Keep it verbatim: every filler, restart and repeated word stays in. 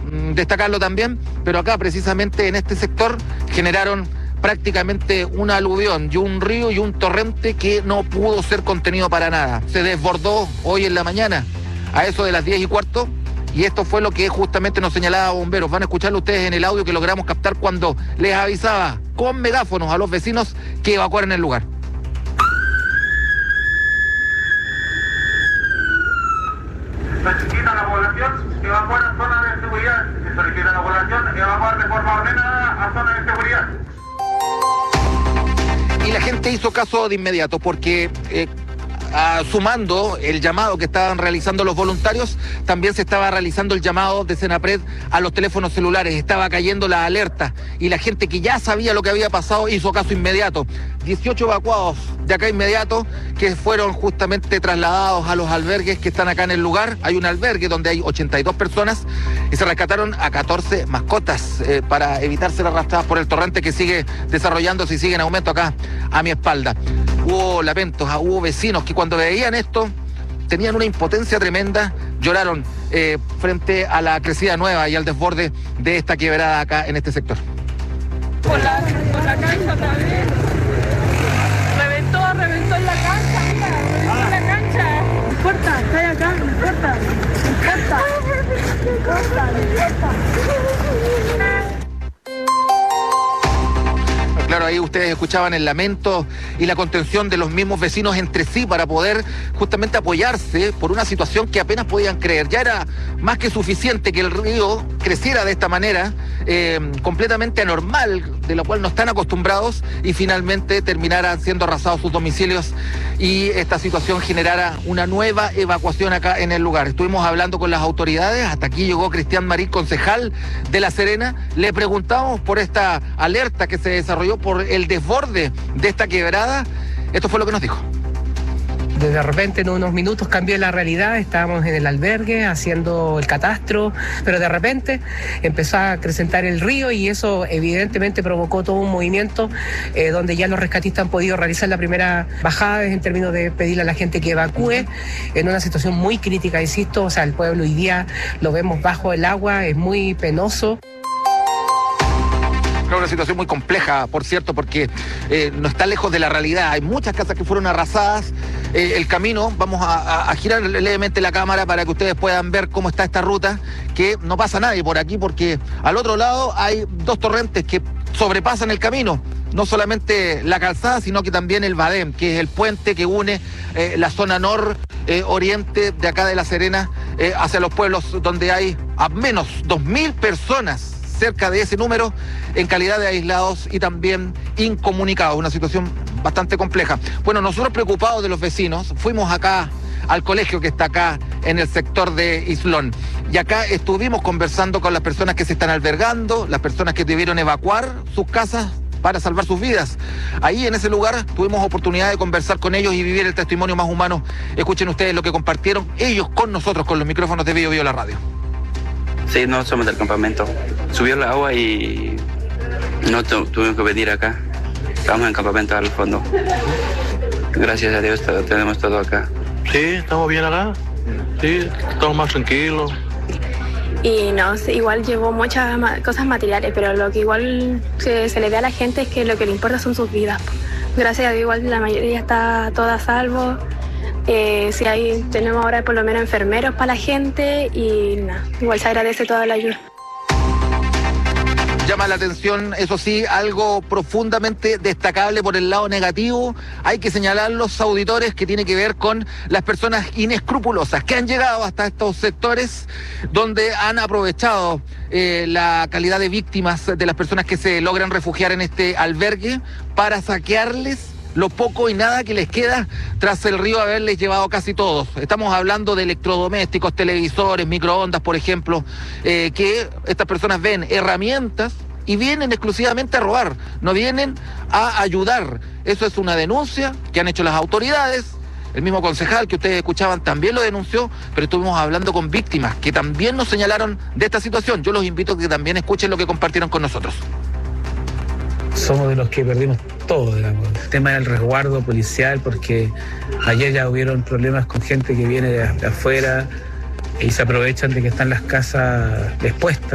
mm, destacarlo también, pero acá precisamente en este sector generaron prácticamente un aluvión y un río y un torrente que no pudo ser contenido para nada. Se desbordó hoy en la mañana, a eso de las diez y cuarto, y esto fue lo que justamente nos señalaba bomberos. Van a escucharlo ustedes en el audio que logramos captar cuando les avisaba con megáfonos a los vecinos que evacuaran el lugar. Solicita a la población evacuar a zonas de seguridad. Se solicita a la población evacuar de forma ordenada a zonas de seguridad. Y la gente hizo caso de inmediato porque eh, ah, sumando el llamado que estaban realizando los voluntarios, también se estaba realizando el llamado de Senapred a los teléfonos celulares. Estaba cayendo la alerta y la gente que ya sabía lo que había pasado hizo caso inmediato. dieciocho evacuados de acá inmediato que fueron justamente trasladados a los albergues que están acá en el lugar. Hay un albergue donde hay ochenta y dos personas y se rescataron a catorce mascotas eh, para evitar ser arrastradas por el torrente que sigue desarrollándose y sigue en aumento acá a mi espalda. Hubo lamentos, hubo vecinos que cuando veían esto tenían una impotencia tremenda, lloraron eh, frente a la crecida nueva y al desborde de esta quebrada acá en este sector. Por la, por la cancha también. Reventó, reventó en la cancha, mira, reventó en la cancha. No importa, está ahí acá, no importa, no importa, no importa, no importa. Claro, ahí ustedes escuchaban el lamento y la contención de los mismos vecinos entre sí para poder justamente apoyarse por una situación que apenas podían creer. Ya era más que suficiente que el río creciera de esta manera, eh, completamente anormal, de la cual no están acostumbrados, y finalmente terminaran siendo arrasados sus domicilios y esta situación generara una nueva evacuación acá en el lugar. Estuvimos hablando con las autoridades, hasta aquí llegó Cristian Marín, concejal de La Serena. Le preguntamos por esta alerta que se desarrolló por el desborde de esta quebrada. Esto fue lo que nos dijo. De repente en unos minutos cambió la realidad, estábamos en el albergue haciendo el catastro, pero de repente empezó a acrecentar el río y eso evidentemente provocó todo un movimiento eh, donde ya los rescatistas han podido realizar la primera bajada en términos de pedirle a la gente que evacúe en una situación muy crítica, insisto, o sea, el pueblo hoy día lo vemos bajo el agua, es muy penoso. Claro, una situación muy compleja, por cierto, porque eh, no está lejos de la realidad. Hay muchas casas que fueron arrasadas. Eh, el camino, vamos a, a, a girar levemente la cámara para que ustedes puedan ver cómo está esta ruta, que no pasa nadie por aquí, porque al otro lado hay dos torrentes que sobrepasan el camino. No solamente la calzada, sino que también el Badem, que es el puente que une eh, la zona nor-oriente eh, de acá de La Serena eh, hacia los pueblos donde hay al menos dos mil personas, cerca de ese número, en calidad de aislados y también incomunicados. Una situación bastante compleja. Bueno, nosotros preocupados de los vecinos, fuimos acá al colegio que está acá en el sector de Islón. Y acá estuvimos conversando con las personas que se están albergando, las personas que debieron evacuar sus casas para salvar sus vidas. Ahí en ese lugar tuvimos oportunidad de conversar con ellos y vivir el testimonio más humano. Escuchen ustedes lo que compartieron ellos con nosotros, con los micrófonos de Bio Bio La Radio. Sí, no somos del campamento. Subió el agua y no tu, tuvimos que venir acá. Estamos en el campamento al fondo. Gracias a Dios todo, tenemos todo acá. Sí, estamos bien acá. Sí, estamos más tranquilos. Y no, igual llevó muchas cosas materiales, pero lo que igual se, se le ve a la gente es que lo que le importa son sus vidas. Gracias a Dios igual la mayoría está toda a salvo. Eh, sí, ahí tenemos ahora por lo menos enfermeros para la gente y nada, igual se agradece toda la ayuda. Llama la atención, eso sí, algo profundamente destacable por el lado negativo. Hay que señalar los auditores que tiene que ver con las personas inescrupulosas que han llegado hasta estos sectores donde han aprovechado eh, la calidad de víctimas de las personas que se logran refugiar en este albergue para saquearles lo poco y nada que les queda tras el río haberles llevado casi todos. Estamos hablando de electrodomésticos, televisores, microondas, por ejemplo, eh, que estas personas ven herramientas y vienen exclusivamente a robar, no vienen a ayudar. Eso es una denuncia que han hecho las autoridades. El mismo concejal que ustedes escuchaban también lo denunció, pero estuvimos hablando con víctimas que también nos señalaron de esta situación. Yo los invito a que también escuchen lo que compartieron con nosotros. Somos de los que perdimos todo, digamos. El tema del resguardo policial, porque ayer ya hubieron problemas con gente que viene de, de afuera y se aprovechan de que están las casas expuestas.